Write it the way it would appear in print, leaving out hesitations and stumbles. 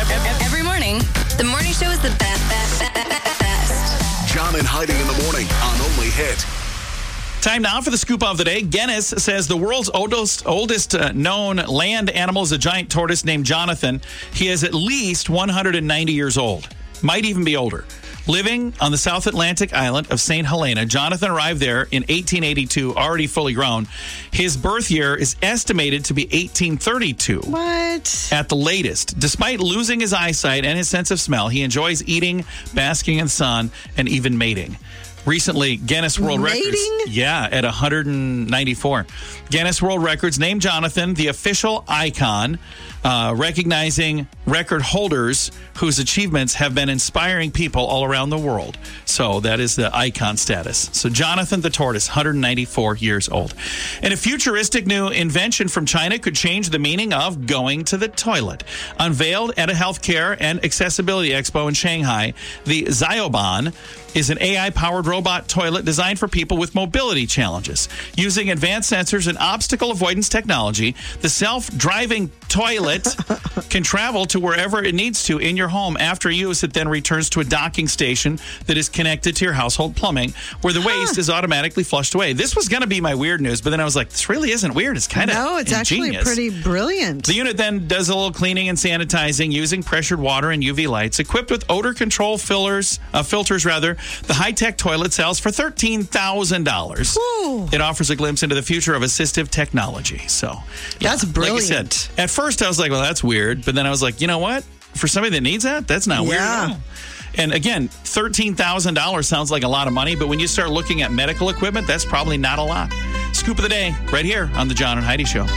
Every morning, the morning show is the best. John and Heidi in the morning on Only Hit. Time now for the scoop of the day. Guinness says the world's oldest known land animal is a giant tortoise named Jonathan. He is at least 190 years old, might even be older. Living on the South Atlantic island of St. Helena, Jonathan arrived there in 1882, already fully grown. His birth year is estimated to be 1832. What? At the latest. Despite losing his eyesight and his sense of smell, he enjoys eating, basking in the sun, and even mating. Recently, Guinness World Records. Yeah, at 194. Guinness World Records named Jonathan the official icon, recognizing record holders whose achievements have been inspiring people all around the world. So that is the icon status. So Jonathan the tortoise, 194 years old. And a futuristic new invention from China could change the meaning of going to the toilet. Unveiled at a healthcare and accessibility expo in Shanghai, the Xiaoban is an AI-powered robot toilet designed for people with mobility challenges. Using advanced sensors and obstacle avoidance technology, the self-driving toilet can travel to wherever it needs to in your home. After use, it then returns to a docking station that is connected to your household plumbing, where the waste is automatically flushed away. This was going to be my weird news, but then I was like, this really isn't weird. It's kind of No, it's ingenious. actually pretty brilliant. The unit then does a little cleaning and sanitizing using pressured water and UV lights. Equipped with odor control filters, the high-tech toilet sells for $13,000. Ooh. It offers a glimpse into the future of assistive technology. So That's brilliant. Like I said, at first I was like, well, that's weird. But then I was like, you know what? For somebody that needs that, that's not weird at all. And again, $13,000 sounds like a lot of money, but when you start looking at medical equipment, that's probably not a lot. Scoop of the day, right here on the John and Heidi Show.